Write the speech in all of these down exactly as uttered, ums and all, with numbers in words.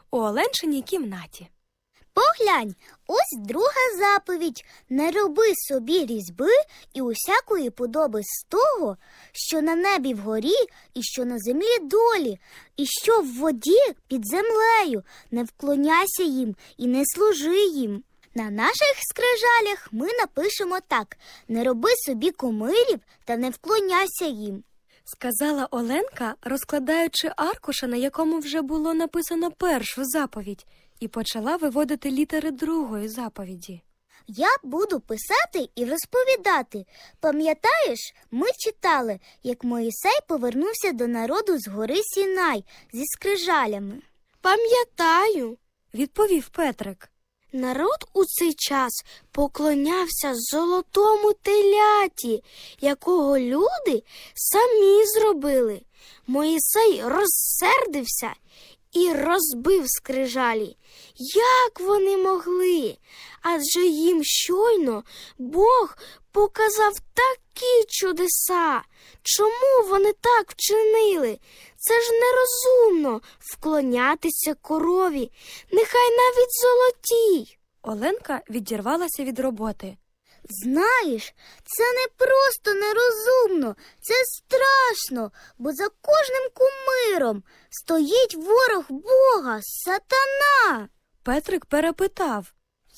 у Оленшиній кімнаті. Поглянь, ось друга заповідь. Не роби собі різьби і усякої подоби з того, що на небі вгорі і що на землі долі, і що в воді під землею. Не вклоняйся їм і не служи їм. На наших скрижалях ми напишемо так: не роби собі кумирів та не вклоняйся їм. Сказала Оленка, розкладаючи аркуша, на якому вже було написано першу заповідь, і почала виводити літери другої заповіді. Я буду писати і розповідати. Пам'ятаєш, ми читали, як Моїсей повернувся до народу з гори Сінай зі скрижалями. Пам'ятаю, Відповів Петрик. народ у цей час поклонявся золотому теляті, якого люди самі зробили. Моїсей розсердився і розбив скрижалі. Як вони могли? Адже їм щойно Бог показав такі чудеса. Чому вони так вчинили? Це ж нерозумно вклонятися корові, нехай навіть золотій. Оленка відірвалася від роботи. Знаєш, це не просто нерозумно, це страшно, бо за кожним кумиром стоїть ворог Бога, сатана. Петрик перепитав.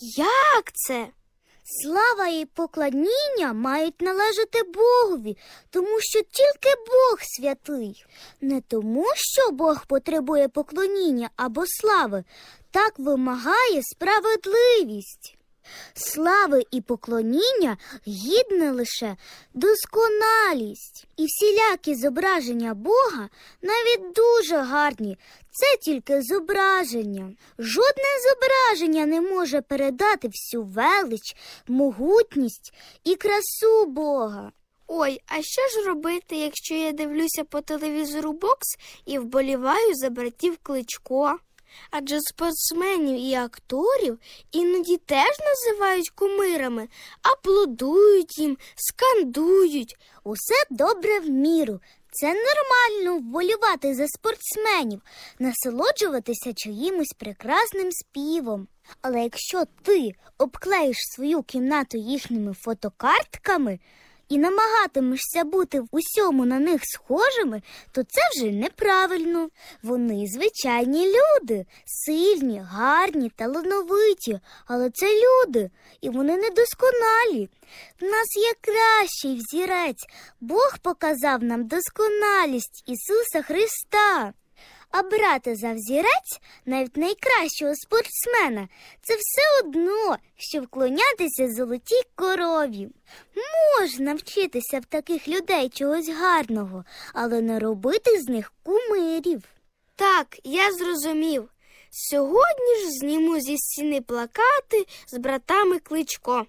Як це? Слава і поклоніння мають належати Богові, тому що тільки Бог святий. Не тому, що Бог потребує поклоніння або слави, так вимагає справедливість. Слави і поклоніння гідне лише досконалість. І всілякі зображення Бога, навіть дуже гарні, це тільки зображення. Жодне зображення не може передати всю велич, могутність і красу Бога. Ой, а що ж робити, якщо я дивлюся по телевізору бокс і вболіваю за братів Кличко? Адже спортсменів і акторів іноді теж називають кумирами, аплодують їм, скандують. Усе добре в міру. Це нормально вболівати за спортсменів, насолоджуватися чиїмось прекрасним співом. Але якщо ти обклеїш свою кімнату їхніми фотокартками і намагатимешся бути в усьому на них схожими, то це вже неправильно. Вони звичайні люди, сильні, гарні, талановиті, але це люди, і вони недосконалі. В нас є кращий взірець. Бог показав нам досконалість Ісуса Христа. А брати за взірець навіть найкращого спортсмена – це все одно, що вклонятися золотій корові. Можна вчитися в таких людей чогось гарного, але не робити з них кумирів. Так, я зрозумів. Сьогодні ж зніму зі стіни плакати з братами Кличко.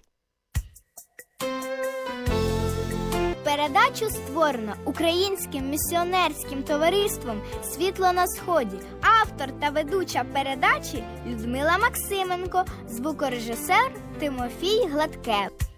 Передачу створено Українським місіонерським товариством «Світло на Сході». Автор та ведуча передачі Людмила Максименко, звукорежисер Тимофій Гладкев.